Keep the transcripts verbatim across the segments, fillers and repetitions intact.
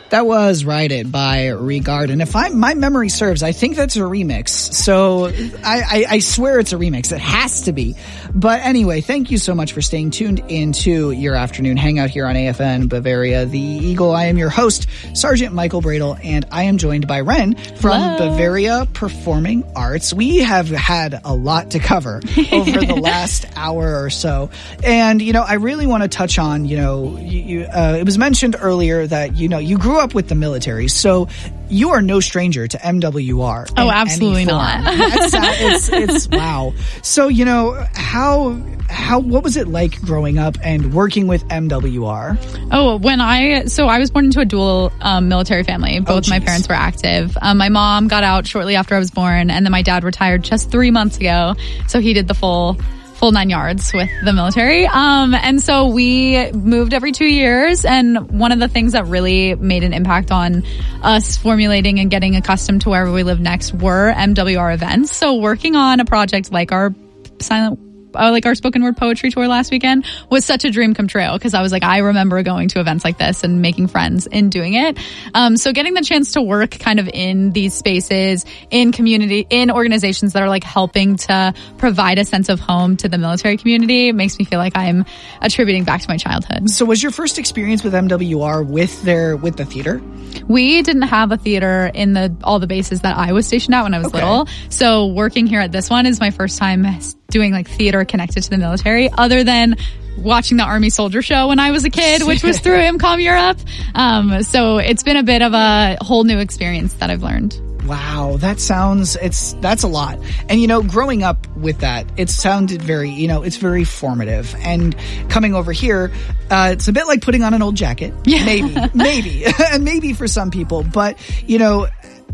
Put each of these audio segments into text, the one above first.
That was Ride It by Regard. And if I, my memory serves, I think that's a remix. So I, I, I swear it's a remix. It has to be. But anyway, thank you so much for staying tuned into your afternoon hangout here on A F N Bavaria, the Eagle. I am your host, Sergeant Michael Bradle, and I am joined by Ren from Hello. Bavaria Performing Arts. We have had a lot to cover over the last hour or so. And, you know, I really want to touch on, you know, you, you, uh, it was mentioned earlier that, you know, you grew up with the military, so you are no stranger to M W R. Oh, absolutely not. That's, it's, it's wow. So, you know, how how what was it like growing up and working with M W R? Oh, when I so I was born into a dual um, military family. Both oh, my parents were active. Um, my mom got out shortly after I was born, and then my dad retired just three months ago. So he did the full. full nine yards with the military. Um, and so we moved every two years. And one of the things that really made an impact on us formulating and getting accustomed to wherever we live next were M W R events. So working on a project like our silent Uh, like our spoken word poetry tour last weekend was such a dream come true, because I was like, I remember going to events like this and making friends in doing it. Um, so getting the chance to work kind of in these spaces, in community, in organizations that are like helping to provide a sense of home to the military community makes me feel like I'm attributing back to my childhood. So was your first experience with M W R with their, with the theater? We didn't have a theater in the all the bases that I was stationed at when I was okay. little. So working here at this one is my first time doing like theater connected to the military, other than watching the Army Soldier Show when I was a kid, which was through IMCOM Europe. Um, so it's been a bit of a whole new experience that I've learned. Wow, that sounds, it's, that's a lot. And, you know, growing up with that, it sounded very, you know, it's very formative. And coming over here, uh, it's a bit like putting on an old jacket. Yeah. Maybe, maybe, and maybe for some people. But, you know,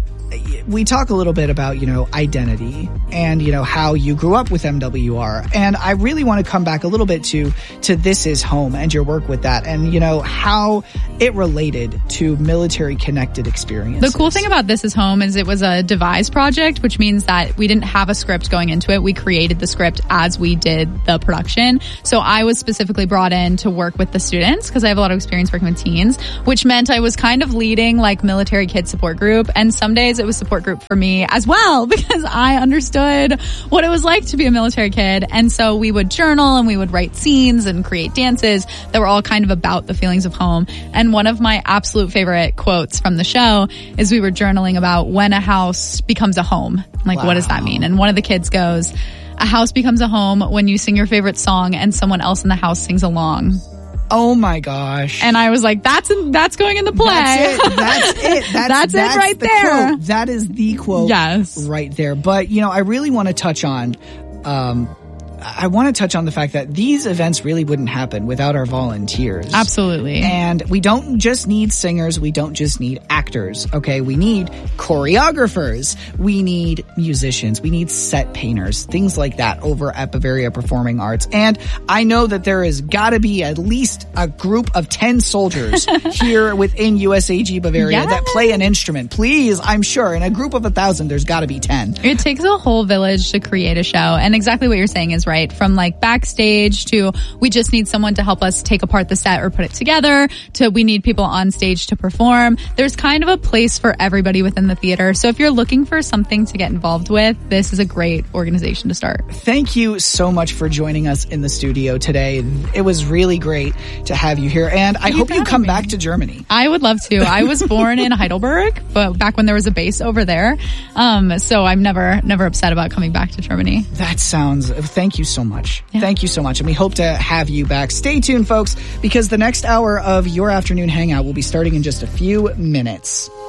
we talk a little bit about, you know, identity and, you know, how you grew up with M W R. And I really want to come back a little bit to, to This Is Home and your work with that and, you know, how it related to military connected experiences. The cool thing about This Is Home is it was a devised project, which means that we didn't have a script going into it. We created the script as we did the production. So I was specifically brought in to work with the students because I have a lot of experience working with teens, which meant I was kind of leading like military kid support group. And some days it was support group for me as well, because I understood what it was like to be a military kid. And so we would journal and we would write scenes and create dances that were all kind of about the feelings of home. And one of my absolute favorite quotes from the show is we were journaling about when a house becomes a home. Like, wow. What does that mean? And one of the kids goes, a house becomes a home when you sing your favorite song and someone else in the house sings along. Oh my gosh. And I was like, that's that's going in the play. That's it. That's it. That's, that's, that's it right the there. Quote. That is the quote yes. right there. But, you know, I really want to touch on, um, I want to touch on the fact that these events really wouldn't happen without our volunteers. Absolutely. And we don't just need singers. We don't just need actors. Okay. We need choreographers. We need musicians. We need set painters, things like that over at Bavaria Performing Arts. And I know that there has got to be at least a group of ten soldiers here within U S A G Bavaria yes. that play an instrument. Please, I'm sure in a group of a thousand, there's got to be ten. It takes a whole village to create a show. And exactly what you're saying is right. Right? From like backstage to we just need someone to help us take apart the set or put it together to we need people on stage to perform. There's kind of a place for everybody within the theater. So if you're looking for something to get involved with, this is a great organization to start. Thank you so much for joining us in the studio today. It was really great to have you here. And I hope you come back to Germany. I would love to. I was born in Heidelberg, but back when there was a base over there. Um, so I'm never, never upset about coming back to Germany. That sounds, thank you so much. Yeah. Thank you so much. And we hope to have you back. Stay tuned, folks, because the next hour of your afternoon hangout will be starting in just a few minutes.